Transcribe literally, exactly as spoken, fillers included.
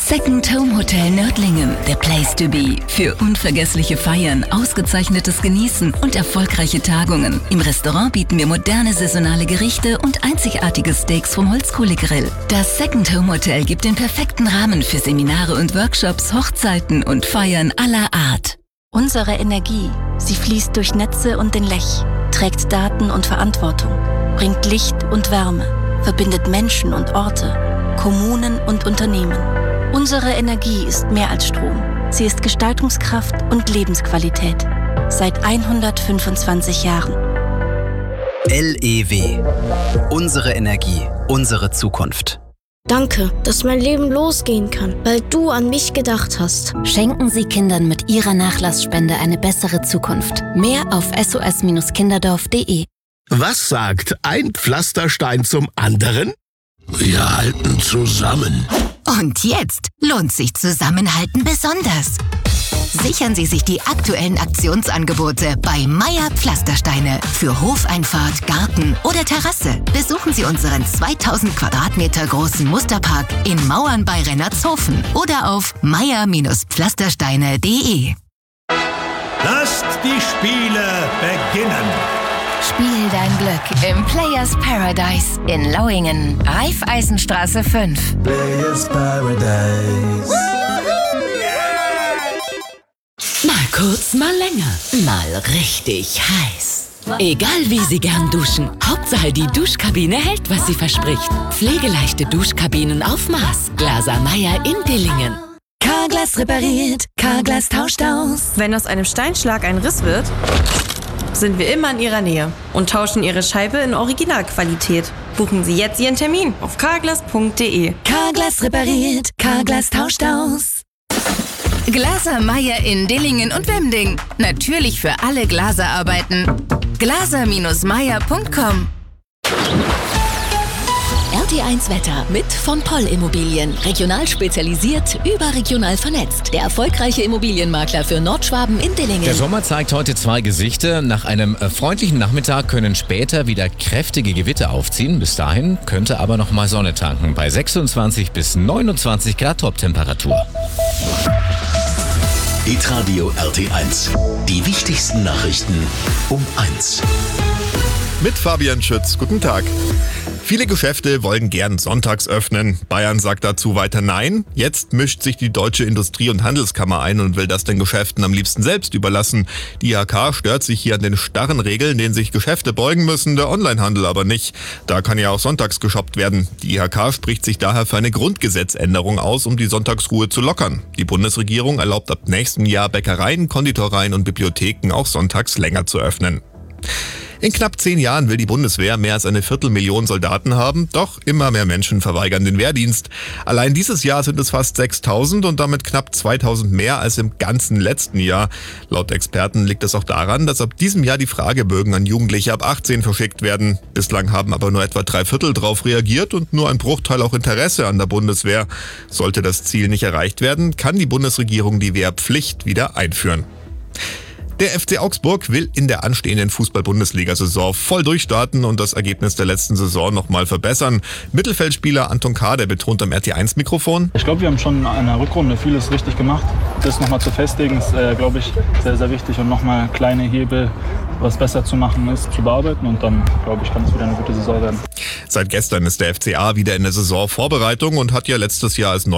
Second Home Hotel Nördlingen, the place to be. Für unvergessliche Feiern, ausgezeichnetes Genießen und erfolgreiche Tagungen. Im Restaurant bieten wir moderne saisonale Gerichte und einzigartige Steaks vom Holzkohlegrill. Das Second Home Hotel gibt den perfekten Rahmen für Seminare und Workshops, Hochzeiten und Feiern aller Art. Unsere Energie, sie fließt durch Netze und den Lech, trägt Daten und Verantwortung, bringt Licht und Wärme, verbindet Menschen und Orte, Kommunen und Unternehmen. Unsere Energie ist mehr als Strom. Sie ist Gestaltungskraft und Lebensqualität. Seit hundertfünfundzwanzig Jahren. L E W. Unsere Energie, unsere Zukunft. Danke, dass mein Leben losgehen kann, weil du an mich gedacht hast. Schenken Sie Kindern mit Ihrer Nachlassspende eine bessere Zukunft. Mehr auf s o s kinderdorf punkt de. Was sagt ein Pflasterstein zum anderen? Wir halten zusammen. Und jetzt lohnt sich Zusammenhalten besonders. Sichern Sie sich die aktuellen Aktionsangebote bei Meier Pflastersteine für Hofeinfahrt, Garten oder Terrasse. Besuchen Sie unseren zweitausend Quadratmeter großen Musterpark in Mauern bei Rennertshofen oder auf meier Pflastersteine punkt de. Lasst die Spiele beginnen. Spiel dein Glück im Players Paradise in Lauingen, Raiffeisenstraße fünf. Players Paradise. Mal kurz, mal länger, mal richtig heiß. Egal wie Sie gern duschen, Hauptsache die Duschkabine hält, was sie verspricht. Pflegeleichte Duschkabinen auf Maß. Glaser Meier in Dillingen. Carglass repariert, Carglass tauscht aus. Wenn aus einem Steinschlag ein Riss wird, sind wir immer in Ihrer Nähe und tauschen Ihre Scheibe in Originalqualität. Buchen Sie jetzt Ihren Termin auf carglass punkt de. Carglass repariert, Carglass tauscht aus. Glaser Meier in Dillingen und Wemding. Natürlich für alle Glaserarbeiten. glaser Meier punkt com. R T eins Wetter mit von Poll Immobilien. Regional spezialisiert, überregional vernetzt. Der erfolgreiche Immobilienmakler für Nordschwaben in Dillingen. Der Sommer zeigt heute zwei Gesichter. Nach einem freundlichen Nachmittag können später wieder kräftige Gewitter aufziehen. Bis dahin könnte aber noch mal Sonne tanken. Bei sechsundzwanzig bis neunundzwanzig Grad Toptemperatur. Hitradio R T eins. Die wichtigsten Nachrichten um eins. Mit Fabian Schütz. Guten Tag. Viele Geschäfte wollen gern sonntags öffnen. Bayern sagt dazu weiter Nein. Jetzt mischt sich die Deutsche Industrie- und Handelskammer ein und will das den Geschäften am liebsten selbst überlassen. Die I H K stört sich hier an den starren Regeln, denen sich Geschäfte beugen müssen, der Onlinehandel aber nicht. Da kann ja auch sonntags geshoppt werden. Die I H K spricht sich daher für eine Grundgesetzänderung aus, um die Sonntagsruhe zu lockern. Die Bundesregierung erlaubt ab nächstem Jahr Bäckereien, Konditoreien und Bibliotheken auch sonntags länger zu öffnen. In knapp zehn Jahren will die Bundeswehr mehr als eine Viertelmillion Soldaten haben, doch immer mehr Menschen verweigern den Wehrdienst. Allein dieses Jahr sind es fast sechstausend und damit knapp zweitausend mehr als im ganzen letzten Jahr. Laut Experten liegt es auch daran, dass ab diesem Jahr die Fragebögen an Jugendliche ab achtzehn verschickt werden. Bislang haben aber nur etwa drei Viertel drauf reagiert und nur ein Bruchteil auch Interesse an der Bundeswehr. Sollte das Ziel nicht erreicht werden, kann die Bundesregierung die Wehrpflicht wieder einführen. Der F C Augsburg will in der anstehenden Fußball-Bundesliga-Saison voll durchstarten und das Ergebnis der letzten Saison nochmal verbessern. Mittelfeldspieler Anton Kade betont am R T eins Mikrofon: Ich glaube, wir haben schon in der Rückrunde vieles richtig gemacht. Das nochmal zu festigen ist, äh, glaube ich, sehr, sehr wichtig und nochmal kleine Hebel, was besser zu machen ist, zu bearbeiten und dann, glaube ich, kann es wieder eine gute Saison werden. Seit gestern ist der F C A wieder in der Saisonvorbereitung und hat ja letztes Jahr als